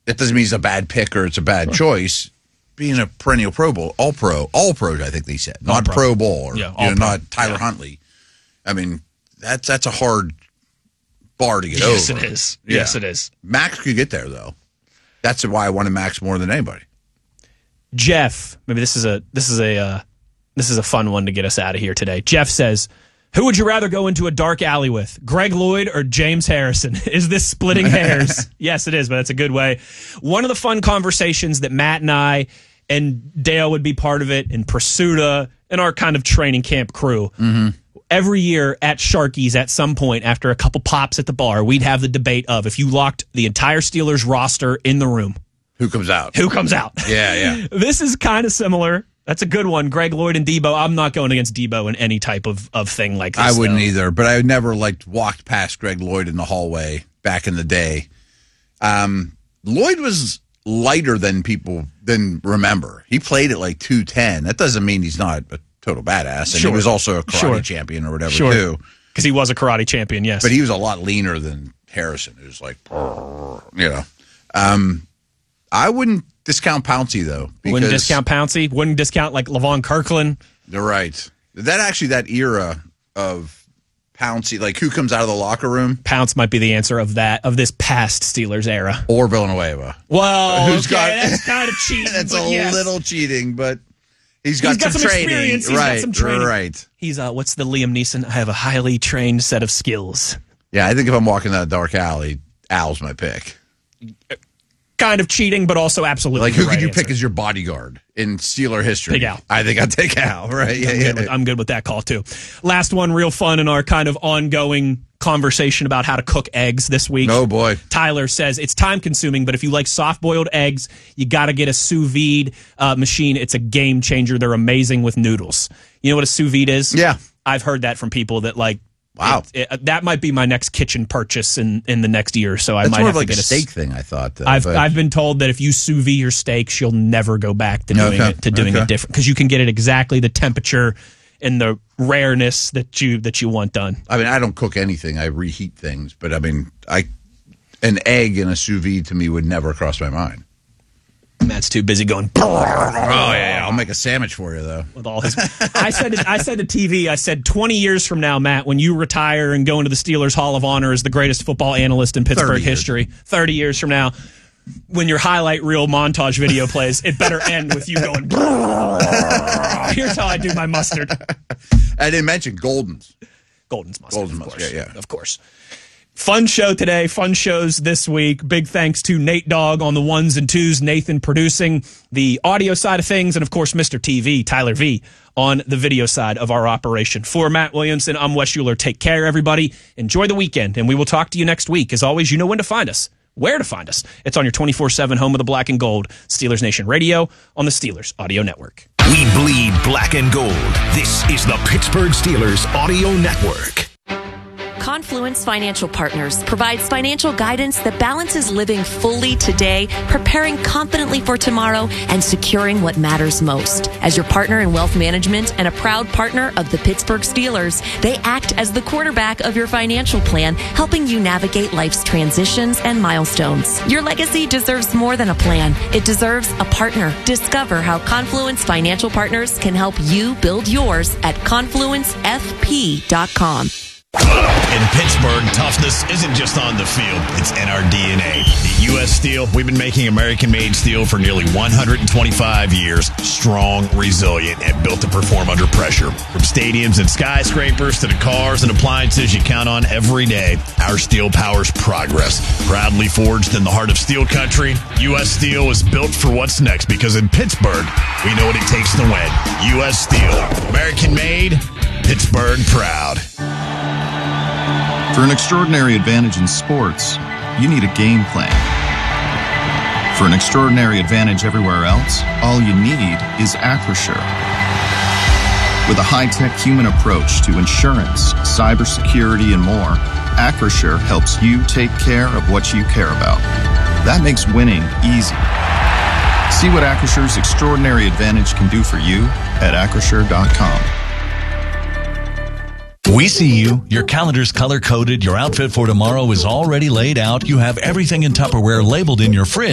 That doesn't mean he's a bad pick or it's a bad choice. Being a perennial Pro Bowl, all pro, I think they said, not Pro Bowl, or not Tyler Huntley. I mean, that's a hard bar to get over. Yes, it is. Yeah. Yes, it is. Max could get there though. That's why I wanted Max more than anybody. Jeff, maybe this is a fun one to get us out of here today. Jeff says, who would you rather go into a dark alley with, Greg Lloyd or James Harrison? Is this splitting hairs? Yes, it is, but that's a good way. One of the fun conversations that Matt and I and Dale would be part of it, and Pursuta and our kind of training camp crew. Mm-hmm. Every year at Sharky's, at some point after a couple pops at the bar, we'd have the debate of if you locked the entire Steelers roster in the room, who comes out? Who comes out? Yeah. This is kind of similar. That's a good one. Greg Lloyd and Debo. I'm not going against Debo in any type of thing like this. I wouldn't either, but I never walked past Greg Lloyd in the hallway back in the day. Lloyd was lighter than people remember. He played at 210. That doesn't mean he's not a total badass. And he was also a karate champion or whatever too. Because he was a karate champion, yes. But he was a lot leaner than Harrison. It was I wouldn't discount Pouncey, though. Wouldn't discount Pouncey? Wouldn't discount Levon Kirkland? They're right. That era of Pouncey, who comes out of the locker room? Pounce might be the answer of this past Steelers era. Or Villanueva. Well, that's kind of cheating. That's little cheating, but he's got some training. Experience. He's got some training. Right. He's, what's the Liam Neeson? I have a highly trained set of skills. Yeah, I think if I'm walking down a dark alley, Al's my pick. Kind of cheating, but also absolutely who right could you answer. pick as your bodyguard in Steeler history? Big Al. I think I'd take Al, right? I'm good with that call, too. Last one, real fun in our kind of ongoing conversation about how to cook eggs this week. Oh, boy. Tyler says it's time-consuming, but if you like soft-boiled eggs, you got to get a sous vide machine. It's a game changer. They're amazing with noodles. You know what a sous vide is? Yeah. I've heard that from people that wow. That might be my next kitchen purchase in the next year, so I might have to get a steak thing, I thought. I've been told that if you sous vide your steaks, you'll never go back to doing it different, because you can get it exactly the temperature and the rareness that you want done. I mean, I don't cook anything. I reheat things, but I mean, an egg in a sous vide to me would never cross my mind. Matt's too busy going. Oh yeah, I'll make a sandwich for you though. With all his, I said to TV, I said 20 years from now, Matt, when you retire and go into the Steelers Hall of Honor as the greatest football analyst in Pittsburgh history, 30 years from now, when your highlight reel montage video plays, it better end with you going. Here's how I do my mustard. I didn't mention Golden's mustard. Golden's mustard, yeah, of course. Fun show today. Fun shows this week. Big thanks to Nate Dogg on the ones and twos, Nathan producing the audio side of things, and of course, Mr. TV, Tyler V, on the video side of our operation. For Matt Williamson, I'm Wes Euler. Take care, everybody. Enjoy the weekend, and we will talk to you next week. As always, you know when to find us, where to find us. It's on your 24/7 home of the black and gold, Steelers Nation Radio on the Steelers Audio Network. We bleed black and gold. This is the Pittsburgh Steelers Audio Network. Confluence Financial Partners provides financial guidance that balances living fully today, preparing confidently for tomorrow, and securing what matters most. As your partner in wealth management and a proud partner of the Pittsburgh Steelers, they act as the quarterback of your financial plan, helping you navigate life's transitions and milestones. Your legacy deserves more than a plan. It deserves a partner. Discover how Confluence Financial Partners can help you build yours at confluencefp.com. In Pittsburgh, toughness isn't just on the field, it's in our DNA. At U.S. Steel, we've been making American-made steel for nearly 125 years. Strong, resilient, and built to perform under pressure. From stadiums and skyscrapers to the cars and appliances you count on every day, our steel powers progress. Proudly forged in the heart of steel country, U.S. Steel is built for what's next, because in Pittsburgh, we know what it takes to win. U.S. Steel, American-made, Pittsburgh proud. For an extraordinary advantage in sports, you need a game plan. For an extraordinary advantage everywhere else, all you need is Acrisure. With a high-tech human approach to insurance, cybersecurity, and more, Acrisure helps you take care of what you care about. That makes winning easy. See what Acrisure's extraordinary advantage can do for you at Acrisure.com. We see you. Your calendar's color-coded. Your outfit for tomorrow is already laid out. You have everything in Tupperware labeled in your fridge.